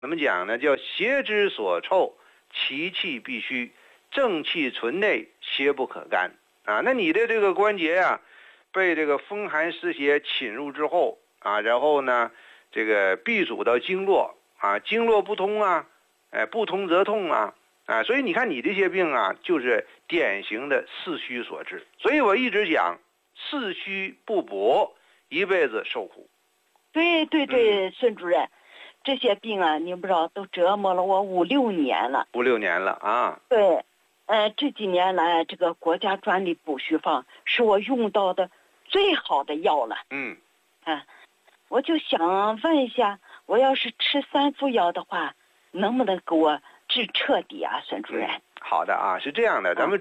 怎么讲呢？叫邪之所臭，其气必虚，正气存内，邪不可干啊。那你的这个关节呀，被这个风寒湿邪侵入之后啊，然后呢，这个闭阻到经络啊，经络不通啊，不通则痛啊。所以你看你这些病啊，就是典型的四虚所致。所以我一直讲，四虚不补，一辈子受苦。 对对对，孙主任，这些病啊，你不知道都折磨了我5、6年了。 5、6年了啊。 对，这几年来，这个国家专利补虚方是我用到的最好的药了。我就想问一下，我要是吃3副药的话，能不能给我治彻底啊，孙主任？ 好的啊，是这样的，咱们